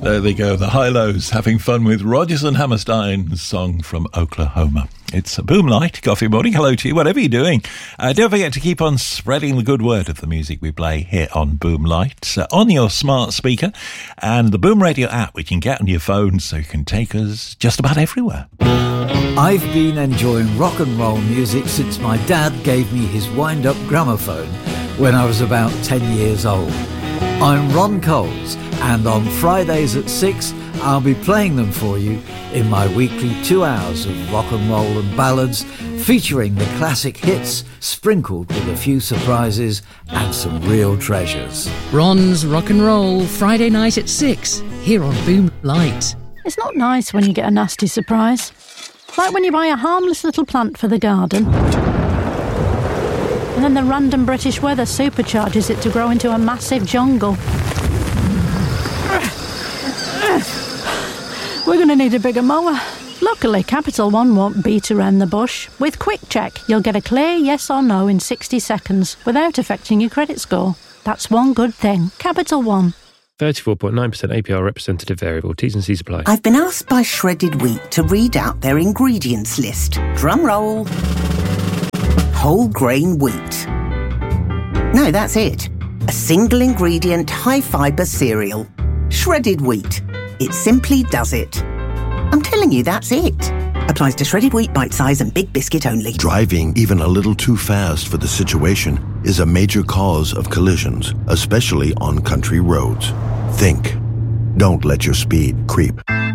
There they go, the Hi-Lows, having fun with Rodgers and Hammerstein's song from Oklahoma. It's a Boomlight Coffee Morning. Hello to you, whatever you're doing. Don't forget to keep on spreading the good word of the music we play here on Boomlight, on your smart speaker, and the Boom Radio app, which you can get on your phone so you can take us just about everywhere. I've been enjoying rock and roll music since my dad gave me his wind-up gramophone when I was about 10 years old. I'm Ron Coles, and on Fridays at 6, I'll be playing them for you in my weekly 2 hours of rock and roll and ballads, featuring the classic hits, sprinkled with a few surprises and some real treasures. Ron's Rock and Roll, Friday night at 6, here on Boom Light. It's not nice when you get a nasty surprise. Like when you buy a harmless little plant for the garden, and then the random British weather supercharges it to grow into a massive jungle. We're going to need a bigger mower. Luckily, Capital One won't beat around the bush. With Quick Check, you'll get a clear yes or no in 60 seconds without affecting your credit score. That's one good thing. Capital One. 34.9% APR representative variable. T's and C's apply. I've been asked by Shredded Wheat to read out their ingredients list. Drum roll. Whole grain wheat. No, that's it. A single ingredient, high fibre cereal. Shredded wheat. It simply does it. I'm telling you, that's it. Applies to shredded wheat, bite size and big biscuit only. Driving even a little too fast for the situation is a major cause of collisions, especially on country roads. Think. Don't let your speed creep.